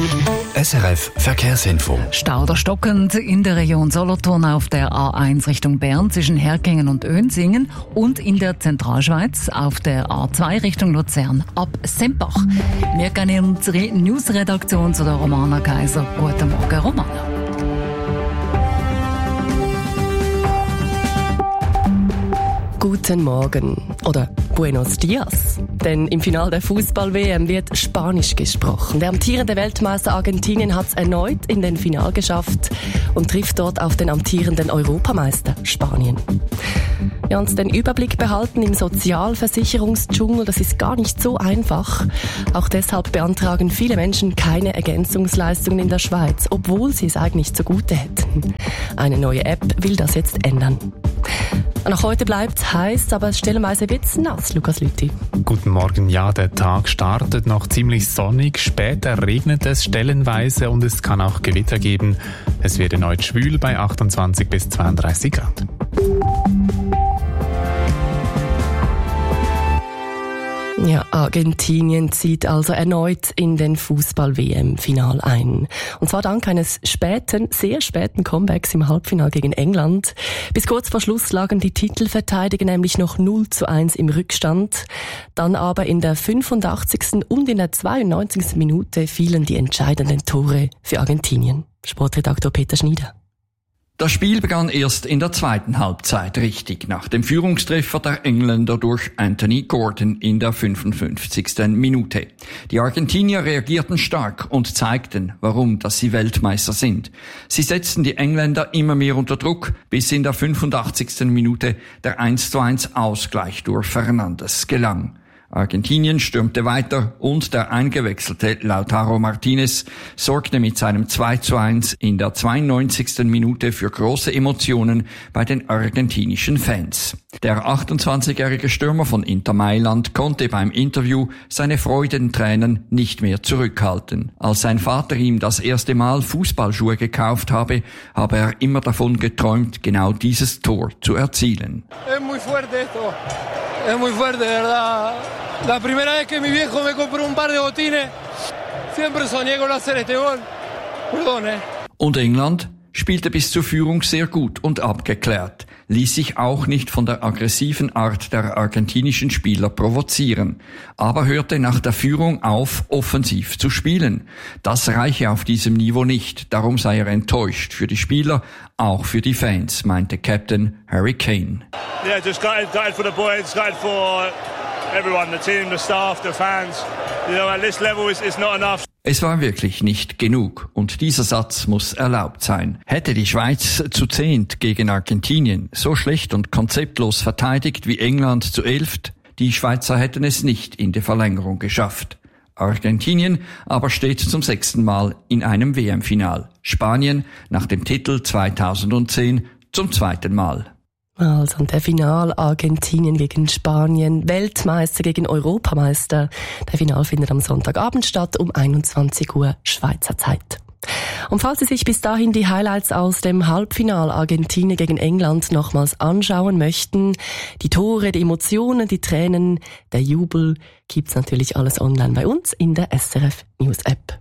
SRF Verkehrsinfo. Stauder stockend in der Region Solothurn auf der A1 Richtung Bern zwischen Herkingen und Önsingen und in der Zentralschweiz auf der A2 Richtung Luzern ab Sempach. Wir gehen in unsere Newsredaktion zu der Romana Kaiser. Guten Morgen, Romana. Guten Morgen oder Buenos Dias. Denn im Finale der Fußball-WM wird Spanisch gesprochen. Der amtierende Weltmeister Argentinien hat es erneut in den Final geschafft und trifft dort auf den amtierenden Europameister Spanien. Wir haben uns den Überblick behalten im Sozialversicherungsdschungel. Das ist gar nicht so einfach. Auch deshalb beantragen viele Menschen keine Ergänzungsleistungen in der Schweiz, obwohl sie es eigentlich zugute hätten. Eine neue App will das jetzt ändern. Noch heute bleibt es heiß, aber stellenweise wird es nass, Lukas Lüthi. Guten Morgen, ja, der Tag startet noch ziemlich sonnig, später regnet es stellenweise und es kann auch Gewitter geben. Es wird erneut schwül bei 28 bis 32 Grad. Ja, Argentinien zieht also erneut in den Fußball-WM-Final ein. Und zwar dank eines sehr späten Comebacks im Halbfinale gegen England. Bis kurz vor Schluss lagen die Titelverteidiger nämlich noch 0:1 im Rückstand. Dann aber in der 85. und in der 92. Minute fielen die entscheidenden Tore für Argentinien. Sportredaktor Peter Schnieder. Das Spiel begann erst in der zweiten Halbzeit richtig, nach dem Führungstreffer der Engländer durch Anthony Gordon in der 55. Minute. Die Argentinier reagierten stark und zeigten, warum dass sie Weltmeister sind. Sie setzten die Engländer immer mehr unter Druck, bis in der 85. Minute der 1:1 Ausgleich durch Fernandes gelang. Argentinien stürmte weiter und der eingewechselte Lautaro Martinez sorgte mit seinem 2:1 in der 92. Minute für große Emotionen bei den argentinischen Fans. Der 28-jährige Stürmer von Inter Mailand konnte beim Interview seine Freudentränen nicht mehr zurückhalten. Als sein Vater ihm das erste Mal Fußballschuhe gekauft habe er immer davon geträumt, genau dieses Tor zu erzielen. Es muy fuerte esto. Es muy fuerte, de verdad. La primera vez que mi viejo me compró un par de botines, siempre soñé con hacer este gol. Perdón, Und England spielte bis zur Führung sehr gut und abgeklärt, ließ sich auch nicht von der aggressiven Art der argentinischen Spieler provozieren, aber hörte nach der Führung auf, offensiv zu spielen. Das reiche auf diesem Niveau nicht, darum sei er enttäuscht für die Spieler, auch für die Fans, meinte Captain Harry Kane. Yeah, just gutted for the boys, gutted for everyone, the team, the staff, the fans. You know, at this level it's not enough. Es war wirklich nicht genug und dieser Satz muss erlaubt sein. Hätte die Schweiz zu 10 gegen Argentinien so schlecht und konzeptlos verteidigt wie England zu 11, die Schweizer hätten es nicht in die Verlängerung geschafft. Argentinien aber steht zum 6. Mal in einem WM-Final. Spanien nach dem Titel 2010 zum 2. Mal. Also der Final Argentinien gegen Spanien, Weltmeister gegen Europameister. Der Final findet am Sonntagabend statt um 21 Uhr Schweizer Zeit. Und falls Sie sich bis dahin die Highlights aus dem Halbfinal Argentinien gegen England nochmals anschauen möchten, die Tore, die Emotionen, die Tränen, der Jubel, gibt's natürlich alles online bei uns in der SRF News App.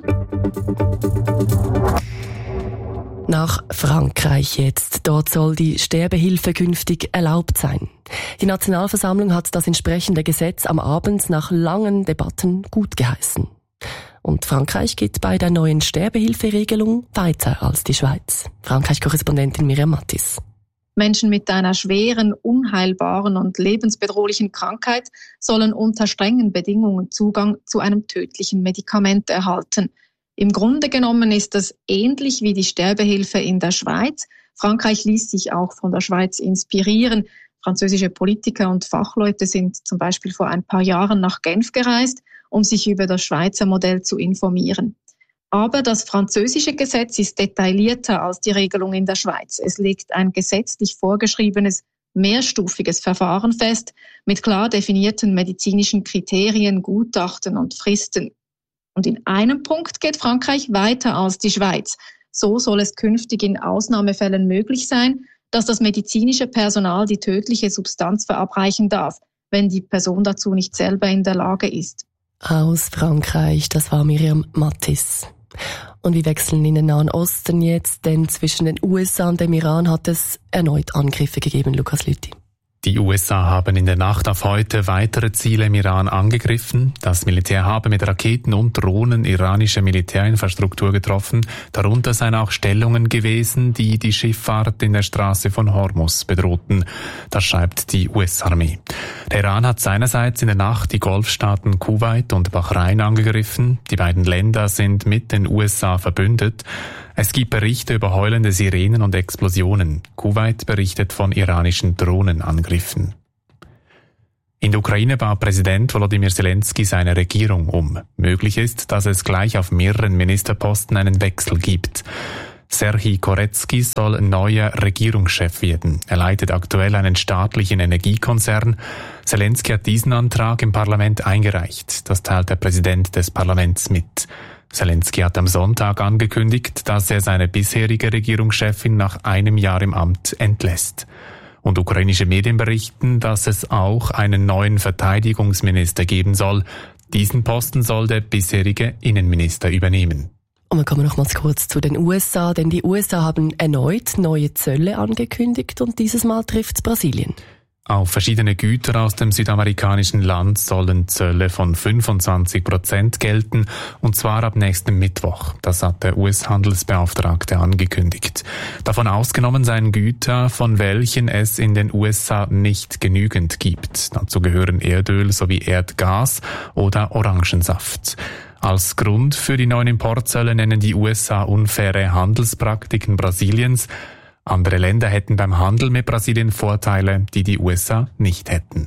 Nach Frankreich jetzt. Dort soll die Sterbehilfe künftig erlaubt sein. Die Nationalversammlung hat das entsprechende Gesetz am Abend nach langen Debatten gutgeheißen. Und Frankreich geht bei der neuen Sterbehilferegelung weiter als die Schweiz. Frankreich-Korrespondentin Miriam Mattis. Menschen mit einer schweren, unheilbaren und lebensbedrohlichen Krankheit sollen unter strengen Bedingungen Zugang zu einem tödlichen Medikament erhalten. Im Grunde genommen ist das ähnlich wie die Sterbehilfe in der Schweiz. Frankreich ließ sich auch von der Schweiz inspirieren. Französische Politiker und Fachleute sind zum Beispiel vor ein paar Jahren nach Genf gereist, um sich über das Schweizer Modell zu informieren. Aber das französische Gesetz ist detaillierter als die Regelung in der Schweiz. Es legt ein gesetzlich vorgeschriebenes, mehrstufiges Verfahren fest, mit klar definierten medizinischen Kriterien, Gutachten und Fristen. Und in einem Punkt geht Frankreich weiter als die Schweiz. So soll es künftig in Ausnahmefällen möglich sein, dass das medizinische Personal die tödliche Substanz verabreichen darf, wenn die Person dazu nicht selber in der Lage ist. Aus Frankreich, das war Miriam Mattis. Und wir wechseln in den Nahen Osten jetzt, denn zwischen den USA und dem Iran hat es erneut Angriffe gegeben, Lukas Lüthi. Die USA haben in der Nacht auf heute weitere Ziele im Iran angegriffen. Das Militär habe mit Raketen und Drohnen iranische Militärinfrastruktur getroffen. Darunter seien auch Stellungen gewesen, die die Schifffahrt in der Straße von Hormuz bedrohten. Das schreibt die US-Armee. Der Iran hat seinerseits in der Nacht die Golfstaaten Kuwait und Bahrain angegriffen. Die beiden Länder sind mit den USA verbündet. Es gibt Berichte über heulende Sirenen und Explosionen. Kuwait berichtet von iranischen Drohnenangriffen. In der Ukraine baut Präsident Volodymyr Zelensky seine Regierung um. Möglich ist, dass es gleich auf mehreren Ministerposten einen Wechsel gibt. Serhij Koretskij soll neuer Regierungschef werden. Er leitet aktuell einen staatlichen Energiekonzern. Zelensky hat diesen Antrag im Parlament eingereicht. Das teilt der Präsident des Parlaments mit. Zelensky hat am Sonntag angekündigt, dass er seine bisherige Regierungschefin nach einem Jahr im Amt entlässt. Und ukrainische Medien berichten, dass es auch einen neuen Verteidigungsminister geben soll. Diesen Posten soll der bisherige Innenminister übernehmen. Und wir kommen nochmals kurz zu den USA, denn die USA haben erneut neue Zölle angekündigt und dieses Mal trifft Brasilien. Auf verschiedene Güter aus dem südamerikanischen Land sollen Zölle von 25% gelten, und zwar ab nächstem Mittwoch. Das hat der US-Handelsbeauftragte angekündigt. Davon ausgenommen seien Güter, von welchen es in den USA nicht genügend gibt. Dazu gehören Erdöl sowie Erdgas oder Orangensaft. Als Grund für die neuen Importzölle nennen die USA unfaire Handelspraktiken Brasiliens. Andere Länder hätten beim Handel mit Brasilien Vorteile, die die USA nicht hätten.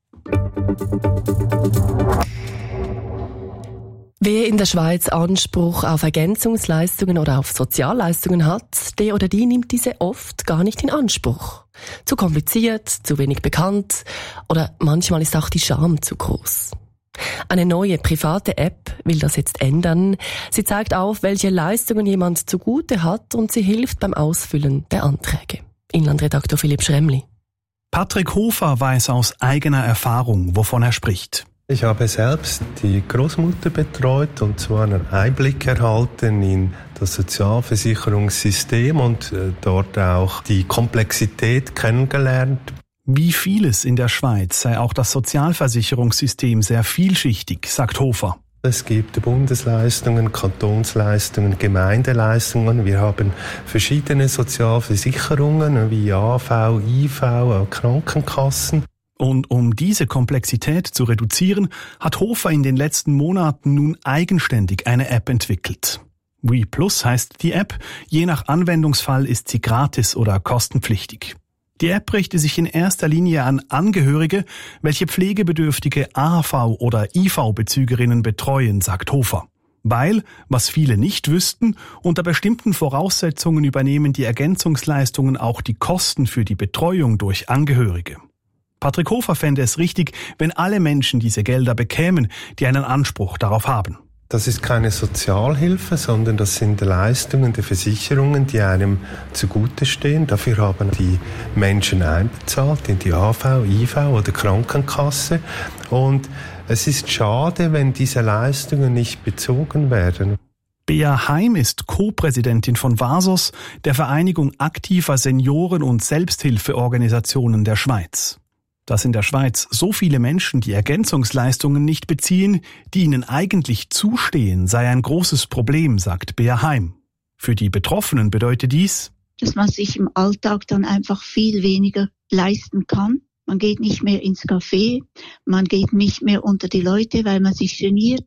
Wer in der Schweiz Anspruch auf Ergänzungsleistungen oder auf Sozialleistungen hat, der oder die nimmt diese oft gar nicht in Anspruch. Zu kompliziert, zu wenig bekannt oder manchmal ist auch die Scham zu groß. Eine neue private App will das jetzt ändern. Sie zeigt auf, welche Leistungen jemand zugute hat und sie hilft beim Ausfüllen der Anträge. Inlandredaktor Philipp Schremli. Patrick Hofer weiß aus eigener Erfahrung, wovon er spricht. Ich habe selbst die Großmutter betreut und zwar einen Einblick erhalten in das Sozialversicherungssystem und dort auch die Komplexität kennengelernt. Wie vieles in der Schweiz sei auch das Sozialversicherungssystem sehr vielschichtig, sagt Hofer. Es gibt Bundesleistungen, Kantonsleistungen, Gemeindeleistungen. Wir haben verschiedene Sozialversicherungen wie AV, IV, auch Krankenkassen. Und um diese Komplexität zu reduzieren, hat Hofer in den letzten Monaten nun eigenständig eine App entwickelt. WePlus heißt die App. Je nach Anwendungsfall ist sie gratis oder kostenpflichtig. Die App richte sich in erster Linie an Angehörige, welche pflegebedürftige AHV- oder IV-Bezügerinnen betreuen, sagt Hofer. Weil, was viele nicht wüssten, unter bestimmten Voraussetzungen übernehmen die Ergänzungsleistungen auch die Kosten für die Betreuung durch Angehörige. Patrick Hofer fände es richtig, wenn alle Menschen diese Gelder bekämen, die einen Anspruch darauf haben. Das ist keine Sozialhilfe, sondern das sind Leistungen der Versicherungen, die einem zugute stehen. Dafür haben die Menschen einbezahlt in die AV, IV oder Krankenkasse. Und es ist schade, wenn diese Leistungen nicht bezogen werden. Bea Heim ist Co-Präsidentin von VASOS, der Vereinigung aktiver Senioren- und Selbsthilfeorganisationen der Schweiz. Dass in der Schweiz so viele Menschen die Ergänzungsleistungen nicht beziehen, die ihnen eigentlich zustehen, sei ein großes Problem, sagt Bea Heim. Für die Betroffenen bedeutet dies, dass man sich im Alltag dann einfach viel weniger leisten kann. Man geht nicht mehr ins Café, man geht nicht mehr unter die Leute, weil man sich geniert.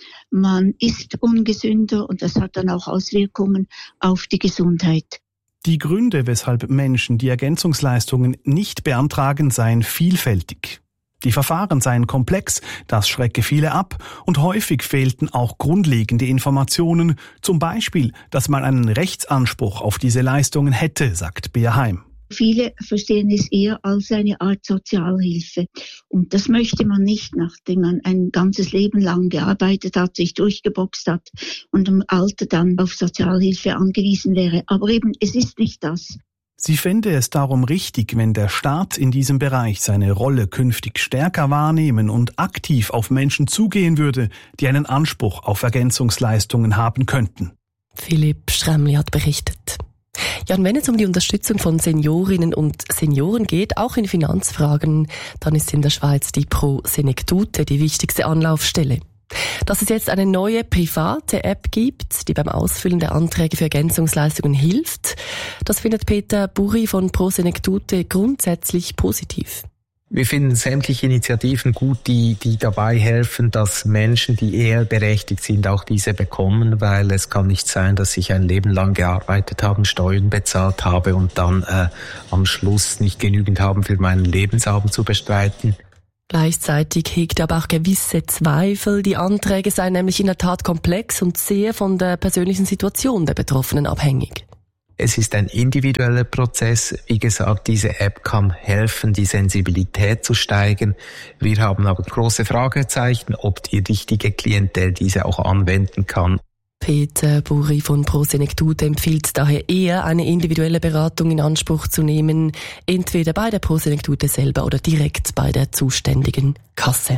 Man isst ungesünder und das hat dann auch Auswirkungen auf die Gesundheit. Die Gründe, weshalb Menschen die Ergänzungsleistungen nicht beantragen, seien vielfältig. Die Verfahren seien komplex, das schrecke viele ab und häufig fehlten auch grundlegende Informationen, zum Beispiel, dass man einen Rechtsanspruch auf diese Leistungen hätte, sagt Bea Heim. Viele verstehen es eher als eine Art Sozialhilfe. Und das möchte man nicht, nachdem man ein ganzes Leben lang gearbeitet hat, sich durchgeboxt hat und im Alter dann auf Sozialhilfe angewiesen wäre. Aber eben, es ist nicht das. Sie fände es darum richtig, wenn der Staat in diesem Bereich seine Rolle künftig stärker wahrnehmen und aktiv auf Menschen zugehen würde, die einen Anspruch auf Ergänzungsleistungen haben könnten. Philipp Schremli hat berichtet. Ja, und wenn es um die Unterstützung von Seniorinnen und Senioren geht, auch in Finanzfragen, dann ist in der Schweiz die Pro Senectute die wichtigste Anlaufstelle. Dass es jetzt eine neue private App gibt, die beim Ausfüllen der Anträge für Ergänzungsleistungen hilft, das findet Peter Buri von Pro Senectute grundsätzlich positiv. Wir finden sämtliche Initiativen gut, die dabei helfen, dass Menschen, die eher berechtigt sind, auch diese bekommen, weil es kann nicht sein, dass ich ein Leben lang gearbeitet habe, Steuern bezahlt habe und dann am Schluss nicht genügend haben, für meinen Lebensabend zu bestreiten. Gleichzeitig hegt er aber auch gewisse Zweifel. Die Anträge seien nämlich in der Tat komplex und sehr von der persönlichen Situation der Betroffenen abhängig. Es ist ein individueller Prozess. Wie gesagt, diese App kann helfen, die Sensibilität zu steigern. Wir haben aber große Fragezeichen, ob die richtige Klientel diese auch anwenden kann. Peter Buri von Pro Senectute empfiehlt daher eher, eine individuelle Beratung in Anspruch zu nehmen, entweder bei der Pro Senectute selber oder direkt bei der zuständigen Kasse.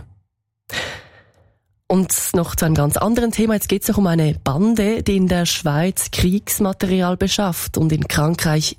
Und noch zu einem ganz anderen Thema. Jetzt geht es noch um eine Bande, die in der Schweiz Kriegsmaterial beschafft und in Frankreich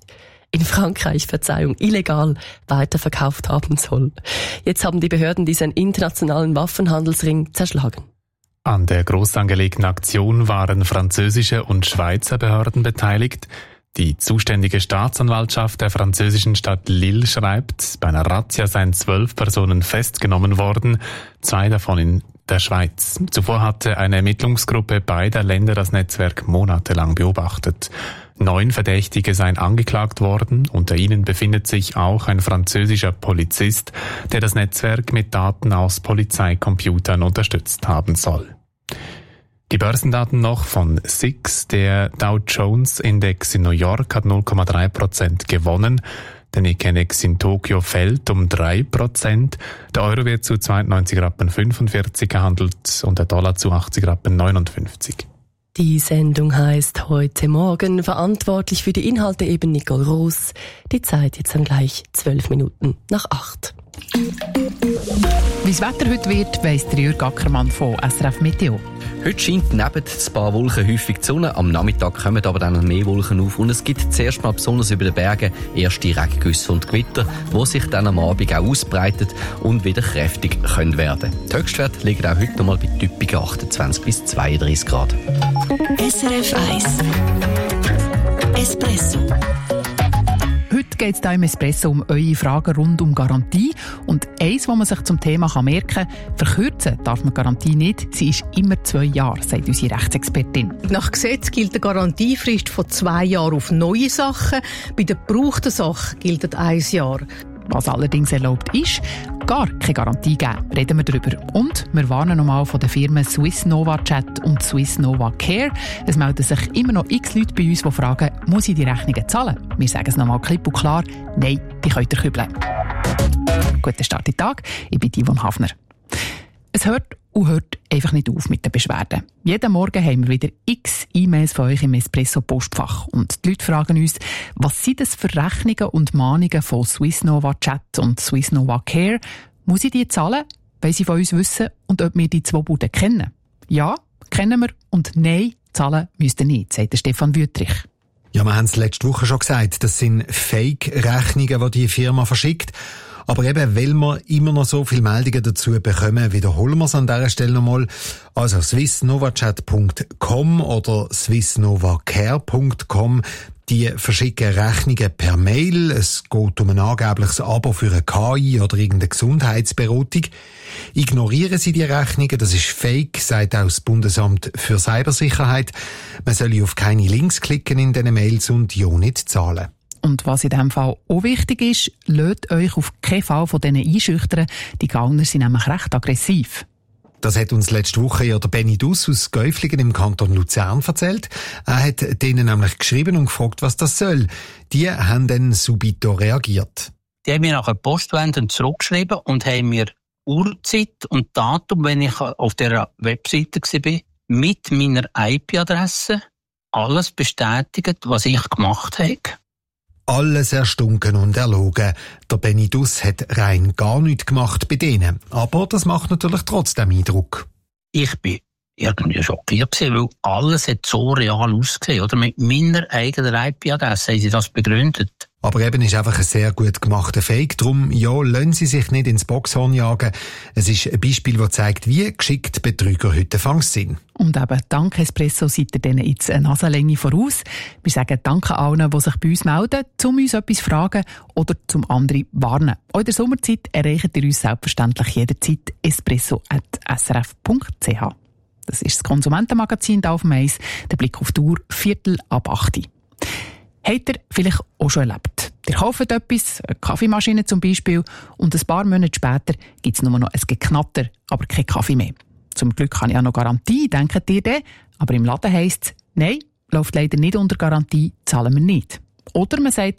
illegal weiterverkauft haben soll. Jetzt haben die Behörden diesen internationalen Waffenhandelsring zerschlagen. An der groß angelegten Aktion waren französische und Schweizer Behörden beteiligt. Die zuständige Staatsanwaltschaft der französischen Stadt Lille schreibt, bei einer Razzia seien 12 Personen festgenommen worden, 2 davon in der Schweiz. Zuvor hatte eine Ermittlungsgruppe beider Länder das Netzwerk monatelang beobachtet. 9 Verdächtige seien angeklagt worden. Unter ihnen befindet sich auch ein französischer Polizist, der das Netzwerk mit Daten aus Polizeicomputern unterstützt haben soll. Die Börsendaten noch von SIX. Der Dow Jones Index in New York hat 0,3% gewonnen. Der Nikkei-Index in Tokio fällt um 3%. Der Euro wird zu 92,45 Rappen gehandelt und der Dollar zu 80,59 Rappen. Die Sendung heisst «Heute Morgen». Verantwortlich für die Inhalte eben Nicole Roos. Die Zeit jetzt dann gleich 12 Minuten nach 8. Wie das Wetter heute wird, weiss der Jürg Ackermann von SRF Meteo. Heute scheint neben ein paar Wolken häufig die Sonne. Am Nachmittag kommen aber dann noch mehr Wolken auf. Und es gibt zuerst mal besonders über den Bergen erste Regengüsse und Gewitter, die sich dann am Abend auch ausbreiten und wieder kräftig können werden. Die Höchstwerte liegen auch heute noch mal bei typischen 28 bis 32 Grad. SRF 1 Espresso. Heute geht es hier im Espresso um eure Fragen rund um Garantie. Und eins, was man sich zum Thema merken kann, verkürzen darf man Garantie nicht. Sie ist immer 2 Jahre, sagt unsere Rechtsexpertin. Nach Gesetz gilt eine Garantiefrist von 2 Jahren auf neue Sachen. Bei der gebrauchten Sache gilt 1 Jahr. Was allerdings erlaubt ist, gar keine Garantie geben, reden wir darüber. Und wir warnen nochmal von den Firmen Swiss Nova Chat und Swiss Nova Care. Es melden sich immer noch x Leute bei uns, die fragen, muss ich die Rechnungen zahlen? Wir sagen es nochmal klipp und klar, nein, die könnt ihr kübeln. Guten Start in den Tag, ich bin Yvonne Hafner. Es hört einfach nicht auf mit den Beschwerden. Jeden Morgen haben wir wieder x E-Mails von euch im Espresso-Postfach. Und die Leute fragen uns, was sind das für Rechnungen und Mahnungen von Swiss Nova Chat und Swiss Nova Care? Muss ich die zahlen, weil sie von uns wissen und ob wir die 2 Buden kennen? Ja, kennen wir und nein, zahlen müsst ihr nicht, sagt Stefan Wüttrich. Ja, wir haben es letzte Woche schon gesagt, das sind Fake-Rechnungen, die Firma verschickt. Aber eben, weil wir immer noch so viele Meldungen dazu bekommen, wiederholen wir es an dieser Stelle nochmal. Also swissnovachat.com oder swissnovacare.com. Die verschicken Rechnungen per Mail. Es geht um ein angebliches Abo für eine KI oder irgendeine Gesundheitsberatung. Ignorieren Sie die Rechnungen, das ist fake, sagt auch das Bundesamt für Cybersicherheit. Man soll auf keine Links klicken in diesen Mails und ja nicht zahlen. Und was in diesem Fall auch wichtig ist, lasst euch auf keinen Fall von denen einschüchtern. Die Gauner sind nämlich recht aggressiv. Das hat uns letzte Woche ja der Benny Duss aus Gäuflingen im Kanton Luzern erzählt. Er hat denen nämlich geschrieben und gefragt, was das soll. Die haben dann subito reagiert. Die haben mir nachher Postwendend zurückgeschrieben und haben mir Uhrzeit und Datum, wenn ich auf der Webseite war, mit meiner IP-Adresse alles bestätigt, was ich gemacht habe. Alles erstunken und erlogen. Der Benny Duss hat rein gar nichts gemacht bei denen. Aber das macht natürlich trotzdem Eindruck. Ich bin irgendwie schockiert gewesen, weil alles hat so real ausgesehen, oder? Mit meiner eigenen IP-Adresse haben sie das begründet. Aber eben ist einfach ein sehr gut gemachter Fake. Darum, ja, lassen Sie sich nicht ins Boxhorn jagen. Es ist ein Beispiel, das zeigt, wie geschickt Betrüger heute fangs sind. Und eben, dank Espresso seid ihr denen jetzt eine Nasenlänge voraus. Wir sagen danke allen, die sich bei uns melden, um uns etwas fragen oder zum anderen warnen. Auch in der Sommerzeit erreicht ihr uns selbstverständlich jederzeit espresso@srf.ch. Das ist das Konsumentenmagazin da auf dem Eis. Der Blick auf die Uhr, 7:45. Habt ihr vielleicht auch schon erlebt? Ihr kauft etwas, eine Kaffeemaschine zum Beispiel, und ein paar Monate später gibt es nur noch ein Geknatter, aber kein Kaffee mehr. Zum Glück habe ich auch noch Garantie, denkt ihr dann, aber im Laden heisst es, nein, läuft leider nicht unter Garantie, zahlen wir nicht. Oder man sagt